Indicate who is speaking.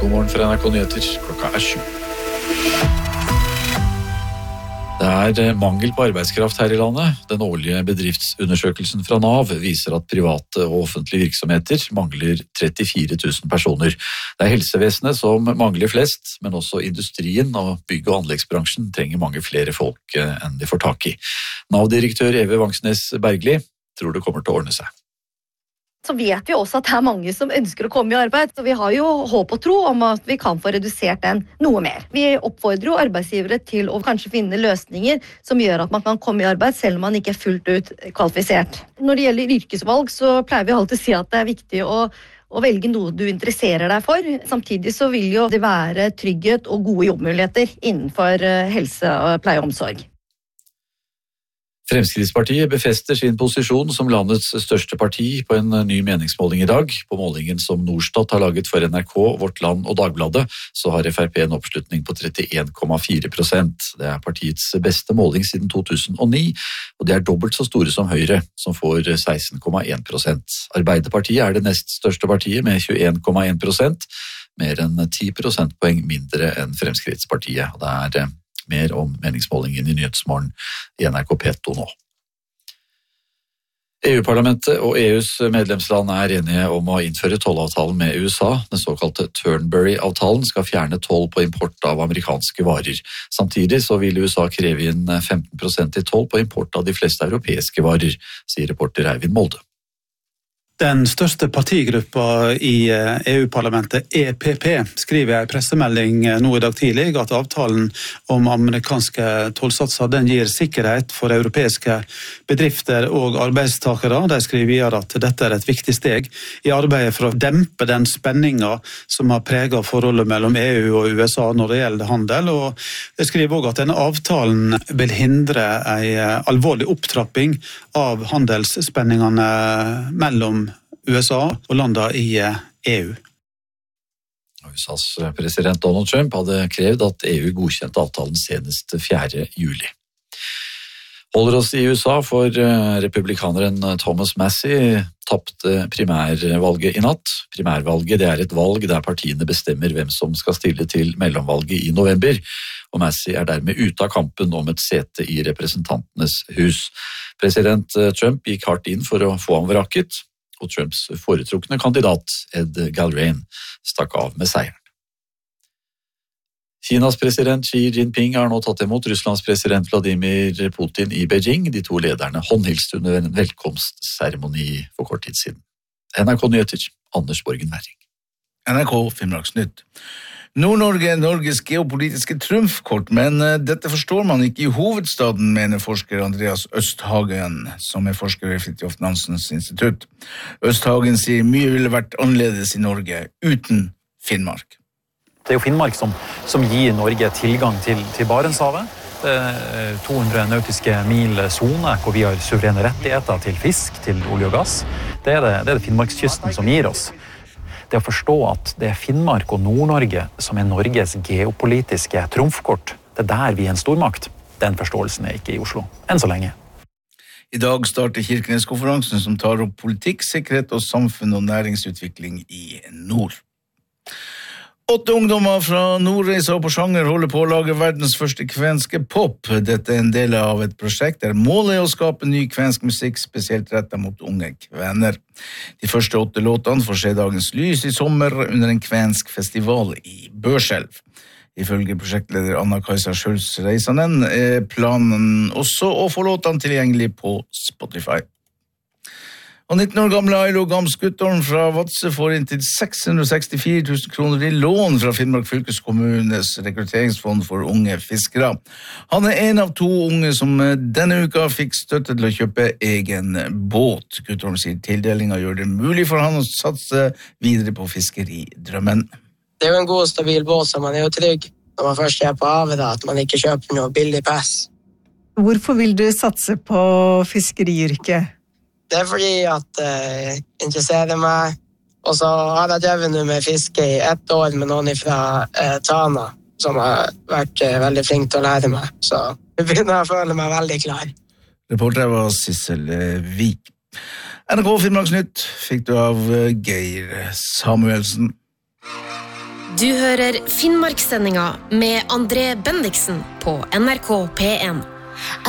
Speaker 1: God morgen fra NRK Nyheter, klokka 7. Det mangel på arbeidskraft her i landet. Den årlige bedriftsundersøkelsen fra NAV viser at private og offentlige virksomheter mangler 34 000 personer. Det helsevesenet som mangler flest, men også industrien og bygg- og anleggsbransjen trenger mange flere folk enn de får tak i. NAV-direktør Eve Vangsnes Bergli tror det kommer til å ordne seg.
Speaker 2: Så vet vi også at det mange som ønsker å komme i arbeid, så vi har jo håp og tro om at vi kan få redusert den noe mer. Vi oppfordrer jo arbeidsgivere til å kanskje finne løsninger som gjør at man kan komme i arbeid selv om man ikke fullt ut kvalifisert. Når det gjelder yrkesvalg, så pleier vi alltid å si at det viktig å velge noe du interesserer deg for. Samtidig så vil jo det være trygghet og gode jobbmuligheter innenfor helse, pleie og omsorg.
Speaker 1: Fremskrittspartiet befester sin posisjon som landets største parti på en ny meningsmåling i dag. På målingen som Norstat har laget for NRK, Vårt Land og Dagbladet, så har FrP en oppslutning på 31,4%. Det er partiets beste måling siden 2009, og det er dobbelt så store som Høyre, som får 16,1%. Arbeiderpartiet er det nest største partiet med 21,1%, mer enn 10 prosentpoeng mindre enn Fremskrittspartiet. Det er mer om meningsmålingen i Nyhetsmorgen i NRK P2 nå. EU-parlamentet og EUs medlemsland er enige om å innføre tollavtalen med USA. Den såkalte Turnberry-avtalen skal fjerne toll på import av amerikanske varer. Samtidig så vil USA kreve inn 15% i toll på import av de fleste europeiske varer, sier reporter Eivind Molde.
Speaker 3: Den største partigruppa i EU-parlamentet, EPP, skriver i en pressemelding nå i dag tidlig at avtalen om amerikanske tollsatser den gir sikkerhet for europeiske bedrifter og arbeidstakere. De skriver videre at dette er et viktig steg i arbeidet for å dempe den spenningen som har preget forholdet mellom EU og USA når det gjelder handel. Og de skriver også at denne avtalen vil hindre en alvorlig opptrapping av handelsspenningene mellom USA og landene i EU.
Speaker 1: USAs president Donald Trump hadde krevd at EU godkjente avtalen senest 4. juli. Holder oss i USA for republikaneren Thomas Massie tappte primærvalget i natt. Primærvalget det er et valg der partiene bestemmer hvem som skal stille til mellomvalget i november, og Massie er dermed ute av kampen om et sete i representantenes hus. President Trump gikk hardt inn for å få ham vraket, og Trumps foretrukne kandidat Ed Galbraith stakk av med seieren. Kinas president Xi Jinping har nå tatt imot Russlands president Vladimir Putin i Beijing. De to lederne håndhilste under en velkomstseremoni for kort tid siden. NRK Nyheter, Anders Borgen Werring.
Speaker 4: NRK Finnmarksnytt. Nord-Norge er Norges geopolitiske trumfkort, men dette forstår man ikke i hovedstaden, mener forsker Andreas Østhagen, som er forsker ved Fridtjof Nansens institutt. Østhagen sier mye ville vært annerledes i Norge uten Finnmark.
Speaker 5: Det er jo Finnmark som gir Norge tilgang til Barentshavet. 200 nautiske mil zone, hvor vi har suverene rettigheter til fisk, til olje og gass. Det er det Finnmarkskysten som gir oss. Det å forstå at det er Finnmark og Nord-Norge som er Norges geopolitiske trumfkort, det er der vi er en stormakt. Den forståelsen er ikke i Oslo, enn så lenge.
Speaker 4: I dag starter Kirkenes-konferansen som tar opp politikk, sikkerhet og samfunn og næringsutvikling i nord. 8 ungdommer fra Nordreisa og Porsanger holder på å lage verdens første kvenske pop. Dette er en del av et prosjekt der målet er å skape ny kvensk musikk, spesielt rettet mot unge kvener. De første 8 låtene får se dagens lys i sommer under en kvensk festival i Børselv. Ifølge prosjektleder Anna-Kajsa Schultz Reisanen er planen også å få låtene tilgjengelig på Spotify. Og 19 år gamle Ailo Gamsguttorm fra Vadsø får inntil 664 000 kroner i lån fra Finnmark fylkeskommunes rekrutteringsfond for unge fiskere. Han er en av 2 unge som denne uka fikk støtte til å kjøpe egen båt. Guttorm sier tildelingen gjør det mulig for han å satse videre på fiskeridrømmen.
Speaker 6: Det er jo en god og stabil båt, så man er jo trygg når man først er på havet, at man ikke kjøper noe billig pass.
Speaker 7: Hvorfor vil du satse på fiskeriyrket?
Speaker 6: Det er fordi at jeg interesserer meg, og så har jeg drevet nå med fiske i 1 år med noen fra Tana, som har vært veldig flink til å lære meg, så jeg begynner å føle meg veldig klar.
Speaker 4: Reporter var Sissel Vik. NRK Finnmarksnytt fikk du av Geir Samuelsen.
Speaker 8: Du hører Finnmarkssendinga med André Bendiksen på NRK P1.